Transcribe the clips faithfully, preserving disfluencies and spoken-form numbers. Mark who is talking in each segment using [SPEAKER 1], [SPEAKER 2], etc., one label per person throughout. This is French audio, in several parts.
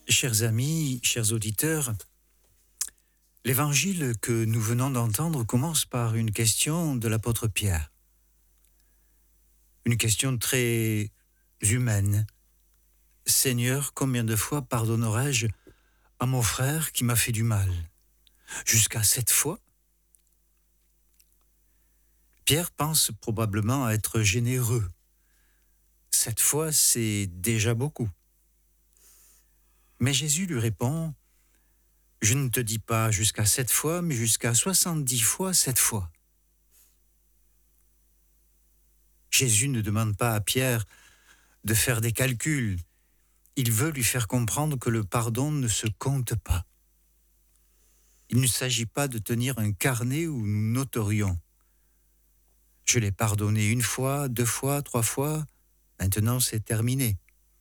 [SPEAKER 1] Chers amis, chers auditeurs, l'évangile que nous venons d'entendre commence par une question de l'apôtre Pierre. Une question très humaine. Seigneur, combien de fois pardonnerai-je à mon frère qui m'a fait du mal? Jusqu'à sept fois? Pierre pense probablement à être généreux. Sept fois, c'est déjà beaucoup. Mais Jésus lui répond, « Je ne te dis pas jusqu'à sept fois, mais jusqu'à soixante-dix fois sept fois. » Jésus ne demande pas à Pierre de faire des calculs. Il veut lui faire comprendre que le pardon ne se compte pas. Il ne s'agit pas de tenir un carnet où nous noterions. Je l'ai pardonné une fois, deux fois, trois fois, maintenant c'est terminé.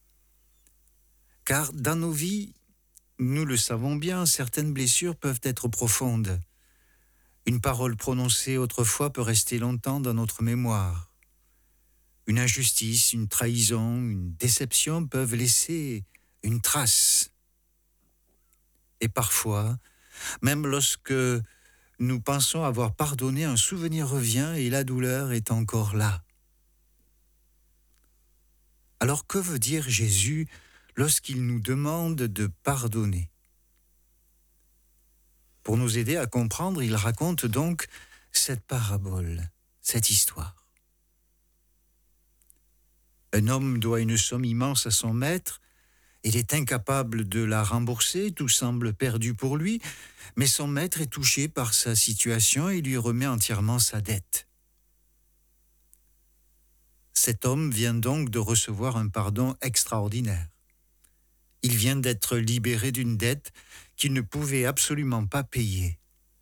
[SPEAKER 1] Car dans nos vies, nous le savons bien, certaines blessures peuvent être profondes. Une parole prononcée autrefois peut rester longtemps dans notre mémoire. Une injustice, une trahison, une déception peuvent laisser une trace. Et parfois, même lorsque nous pensons avoir pardonné, un souvenir revient et la douleur est encore là. Alors que veut dire Jésus lorsqu'il nous demande de pardonner? Pour nous aider à comprendre, il raconte donc cette parabole, cette histoire. Un homme doit une somme immense à son maître. Il est incapable de la rembourser, tout semble perdu pour lui, mais son maître est touché par sa situation et lui remet entièrement sa dette. Cet homme vient donc de recevoir un pardon extraordinaire. Il vient d'être libéré d'une dette qu'il ne pouvait absolument pas payer.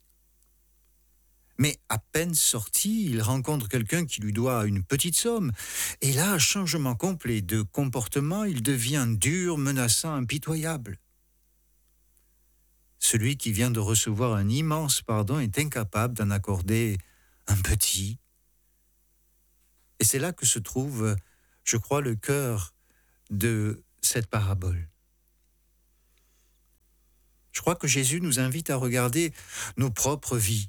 [SPEAKER 1] Mais à peine sorti, il rencontre quelqu'un qui lui doit une petite somme. Et là, changement complet de comportement, il devient dur, menaçant, impitoyable. Celui qui vient de recevoir un immense pardon est incapable d'en accorder un petit. Et c'est là que se trouve, je crois, le cœur de cette parabole. Je crois que Jésus nous invite à regarder nos propres vies.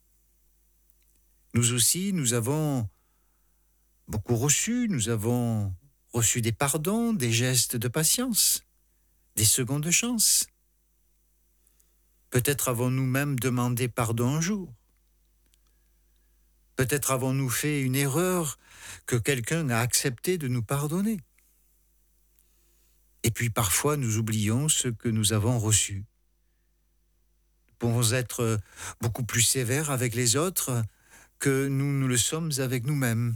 [SPEAKER 1] Nous aussi, nous avons beaucoup reçu, nous avons reçu des pardons, des gestes de patience, des secondes chances. Peut-être avons-nous même demandé pardon un jour. Peut-être avons-nous fait une erreur que quelqu'un a accepté de nous pardonner. Et puis parfois, nous oublions ce que nous avons reçu. Nous pouvons être beaucoup plus sévères avec les autres que nous, nous le sommes avec nous-mêmes.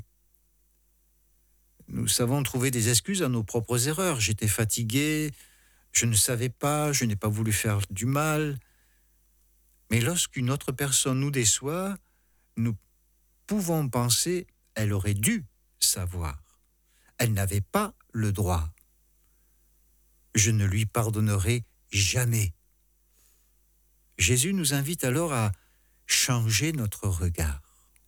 [SPEAKER 1] Nous savons trouver des excuses à nos propres erreurs. J'étais fatigué, je ne savais pas, je n'ai pas voulu faire du mal. Mais lorsqu'une autre personne nous déçoit, nous pouvons penser, elle aurait dû savoir. Elle n'avait pas le droit. Je ne lui pardonnerai jamais. Jésus nous invite alors à changer notre regard.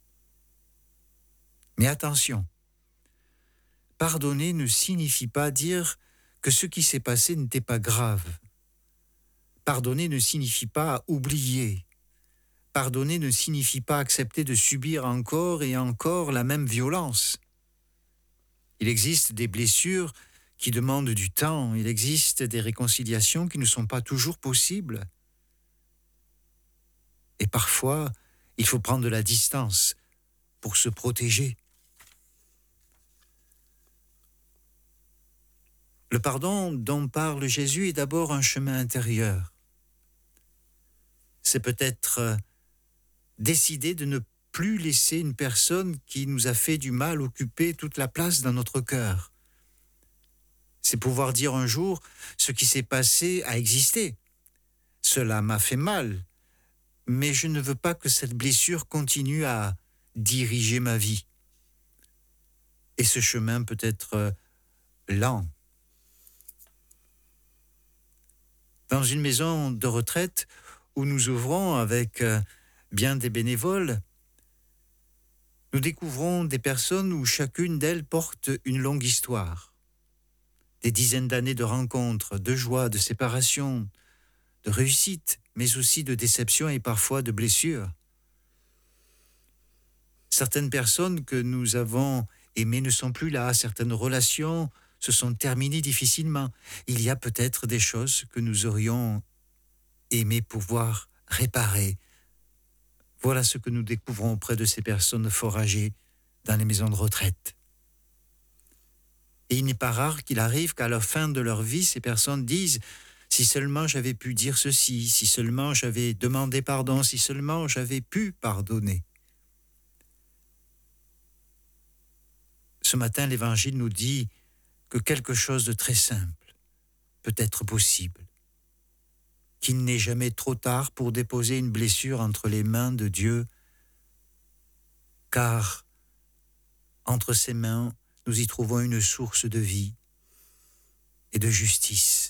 [SPEAKER 1] Mais attention, pardonner ne signifie pas dire que ce qui s'est passé n'était pas grave. Pardonner ne signifie pas oublier. Pardonner ne signifie pas accepter de subir encore et encore la même violence. Il existe des blessures qui demandent du temps. Il existe des réconciliations qui ne sont pas toujours possibles. Et parfois, il faut prendre de la distance pour se protéger. Le pardon dont parle Jésus est d'abord un chemin intérieur. C'est peut-être décider de ne plus laisser une personne qui nous a fait du mal occuper toute la place dans notre cœur. C'est pouvoir dire un jour, ce qui s'est passé a existé. Cela m'a fait mal, mais je ne veux pas que cette blessure continue à diriger ma vie. Et ce chemin peut être lent. Dans une maison de retraite où nous ouvrons avec bien des bénévoles, nous découvrons des personnes où chacune d'elles porte une longue histoire. des dizaines d'années de rencontres, de joie, de séparation, de réussite, mais aussi de déception et parfois de blessures. Certaines personnes que nous avons aimées ne sont plus là, certaines relations se sont terminées difficilement. Il y a peut-être des choses que nous aurions aimé pouvoir réparer. Voilà ce que nous découvrons auprès de ces personnes fort âgées dans les maisons de retraite. Et il n'est pas rare qu'il arrive qu'à la fin de leur vie, ces personnes disent « Si seulement j'avais pu dire ceci, si seulement j'avais demandé pardon, si seulement j'avais pu pardonner. » Ce matin, l'Évangile nous dit que quelque chose de très simple peut être possible, qu'il n'est jamais trop tard pour déposer une blessure entre les mains de Dieu, car entre ses mains, nous y trouvons une source de vie et de justice.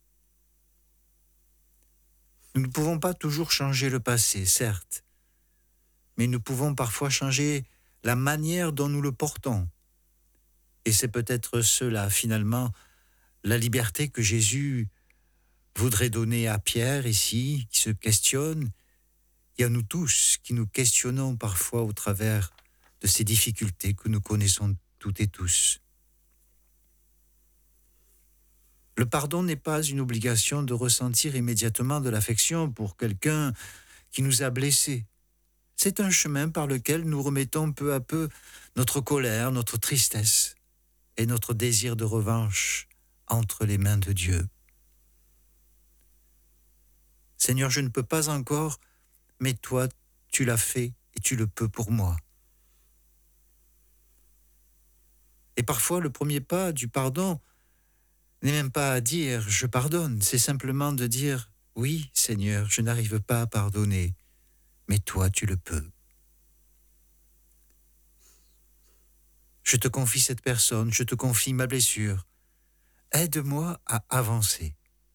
[SPEAKER 1] Nous ne pouvons pas toujours changer le passé, certes, mais nous pouvons parfois changer la manière dont nous le portons. Et c'est peut-être cela, finalement, la liberté que Jésus voudrait donner à Pierre ici, qui se questionne, et à nous tous qui nous questionnons parfois au travers de ces difficultés que nous connaissons toutes et tous. Le pardon n'est pas une obligation de ressentir immédiatement de l'affection pour quelqu'un qui nous a blessés. C'est un chemin par lequel nous remettons peu à peu notre colère, notre tristesse et notre désir de revanche entre les mains de Dieu. Seigneur, je ne peux pas encore, mais toi, tu l'as fait et tu le peux pour moi. Et parfois, le premier pas du pardon n'est même pas à dire « je pardonne », c'est simplement de dire « oui, Seigneur, je n'arrive pas à pardonner, mais toi, tu le peux. » Je te confie cette personne, je te confie ma blessure. Aide-moi à avancer.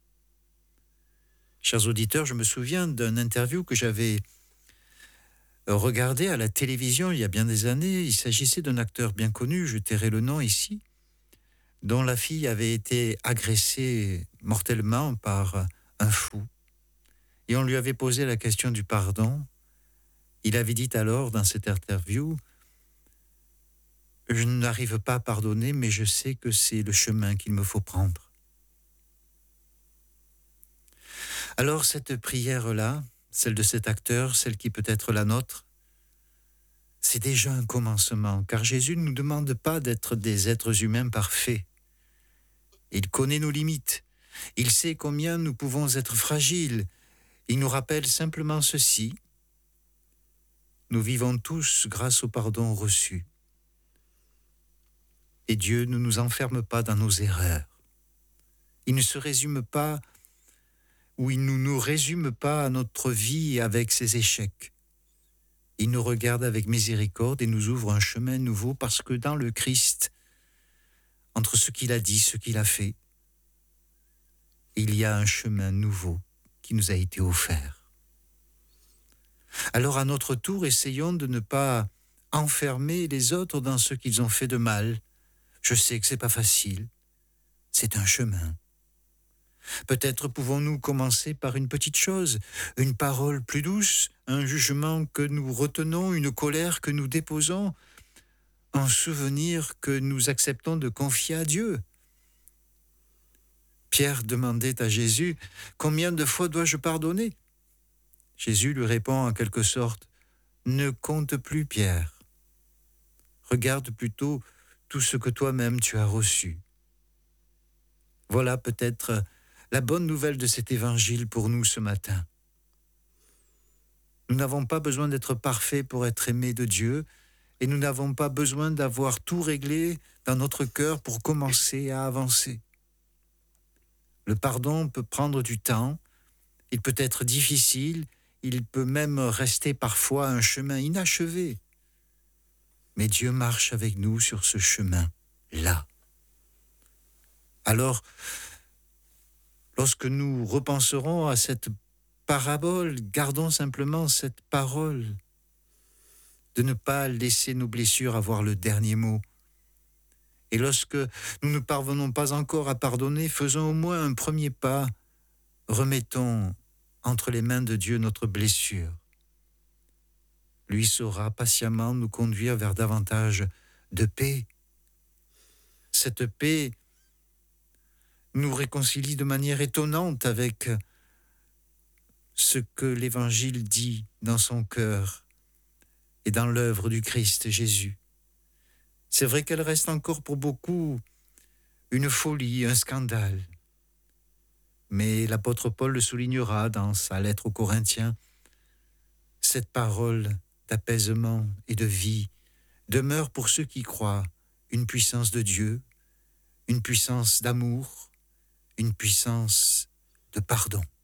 [SPEAKER 1] Chers auditeurs, je me souviens d'une interview que j'avais regardée à la télévision il y a bien des années. Il s'agissait d'un acteur bien connu, je tairai le nom ici, dont la fille avait été agressée mortellement par un fou. Et on lui avait posé la question du pardon. Il avait dit alors dans cette interview « Je n'arrive pas à pardonner, mais je sais que c'est le chemin qu'il me faut prendre. » Alors cette prière-là, celle de cet acteur, celle qui peut être la nôtre, c'est déjà un commencement, car Jésus ne nous demande pas d'être des êtres humains parfaits. Il connaît nos limites, il sait combien nous pouvons être fragiles. Il nous rappelle simplement ceci: nous vivons tous grâce au pardon reçu. Et Dieu ne nous enferme pas dans nos erreurs. Il ne se résume pas, ou il ne nous résume pas à notre vie avec ses échecs. Il nous regarde avec miséricorde et nous ouvre un chemin nouveau parce que dans le Christ, entre ce qu'il a dit, ce qu'il a fait, il y a un chemin nouveau qui nous a été offert. Alors à notre tour, essayons de ne pas enfermer les autres dans ce qu'ils ont fait de mal. Je sais que c'est pas facile, c'est un chemin. Peut-être pouvons-nous commencer par une petite chose, une parole plus douce, un jugement que nous retenons, une colère que nous déposons, un souvenir que nous acceptons de confier à Dieu. Pierre demandait à Jésus « Combien de fois dois-je pardonner ?» Jésus lui répond en quelque sorte « Ne compte plus, Pierre. Regarde plutôt tout ce que toi-même tu as reçu. » Voilà peut-être la bonne nouvelle de cet évangile pour nous ce matin. Nous n'avons pas besoin d'être parfaits pour être aimés de Dieu et nous n'avons pas besoin d'avoir tout réglé dans notre cœur pour commencer à avancer. Le pardon peut prendre du temps, il peut être difficile, il peut même rester parfois un chemin inachevé. Mais Dieu marche avec nous sur ce chemin-là. Alors, lorsque nous repenserons à cette parabole, gardons simplement cette parole de ne pas laisser nos blessures avoir le dernier mot Et lorsque nous ne parvenons pas encore à pardonner, faisons au moins un premier pas, remettons entre les mains de Dieu notre blessure. Lui saura patiemment nous conduire vers davantage de paix. Cette paix nous réconcilie de manière étonnante avec ce que l'Évangile dit dans son cœur et dans l'œuvre du Christ Jésus. C'est vrai qu'elle reste encore pour beaucoup une folie, un scandale. Mais l'apôtre Paul le soulignera dans sa lettre aux Corinthiens. Cette parole d'apaisement et de vie demeure pour ceux qui croient une puissance de Dieu, une puissance d'amour, une puissance de pardon.